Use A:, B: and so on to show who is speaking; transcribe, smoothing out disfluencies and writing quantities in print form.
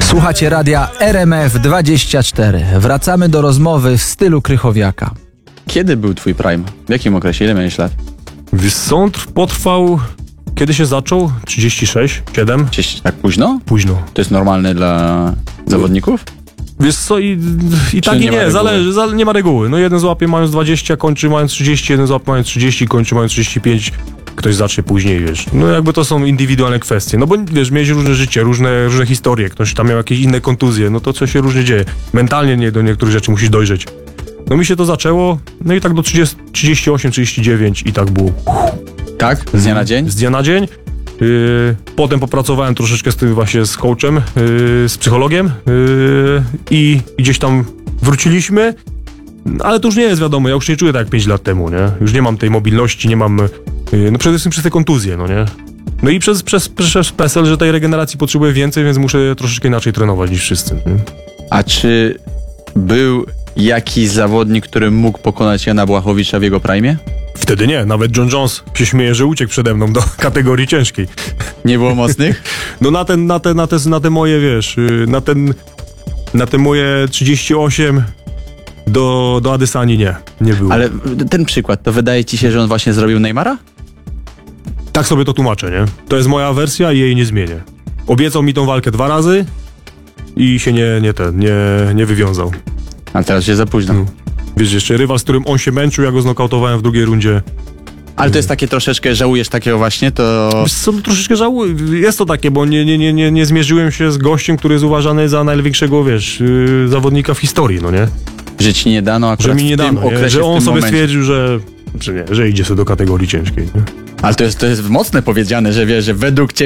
A: Słuchacie radia RMF24. Wracamy do rozmowy w stylu Krychowiaka.
B: Kiedy był twój prime? W jakim okresie? Ile miałeś lat?
C: Sąd potrwał... Kiedy się zaczął? 36? 7?
B: Tak późno?
C: Późno.
B: To jest normalne dla zawodników?
C: Wiesz co, i tak i nie, zależy, nie ma reguły. No jeden złapie mając 20, kończy mając 30, jeden złapie mając 30, kończy mając 35. Ktoś zacznie później, wiesz. No jakby to są indywidualne kwestie. No bo wiesz, mieć różne życie, różne historie. Ktoś tam miał jakieś inne kontuzje, no to co się różnie dzieje. Mentalnie nie do niektórych rzeczy musisz dojrzeć. No mi się to zaczęło, no i tak do 38, 39 i tak było.
B: Tak? Z dnia na dzień?
C: Z dnia na dzień. Potem popracowałem troszeczkę z tym właśnie z coachem, z psychologiem i gdzieś tam wróciliśmy, ale to już nie jest wiadomo, ja już nie czuję tak jak 5 lat temu, nie? Już nie mam tej mobilności, nie mam, no przede wszystkim przez te kontuzje, no nie? No i przez PESEL, że tej regeneracji potrzebuję więcej, więc muszę troszeczkę inaczej trenować niż wszyscy. Nie?
B: A czy był jakiś zawodnik, który mógł pokonać Jana Błachowicza w jego prime?
C: Wtedy nie, nawet John Jones się śmieje, że uciekł przede mną do kategorii ciężkiej.
B: Nie było mocnych?
C: No na te moje, wiesz, na te moje 38 do Adesani nie było.
B: Ale ten przykład, to wydaje ci się, że on właśnie zrobił Neymara?
C: Tak sobie to tłumaczę, nie? To jest moja wersja i jej nie zmienię. Obiecał mi tą walkę 2 razy i się nie wywiązał.
B: A teraz się za późno.
C: Wiesz, jeszcze rywal, z którym on się męczył, ja go znokautowałem w drugiej rundzie.
B: Ale to jest takie troszeczkę, żałujesz takiego właśnie, to...
C: Wiesz co, troszeczkę żałuję. Jest to takie, bo nie zmierzyłem się z gościem, który jest uważany za największego, wiesz, zawodnika w historii, no nie?
B: Że ci nie dano akurat
C: że mi nie
B: w tym
C: dano,
B: okresie,
C: że on
B: w tym
C: sobie
B: momencie.
C: stwierdził, że idzie sobie do kategorii ciężkiej. Nie?
B: Ale to jest mocne powiedziane, że wiesz, że według ciebie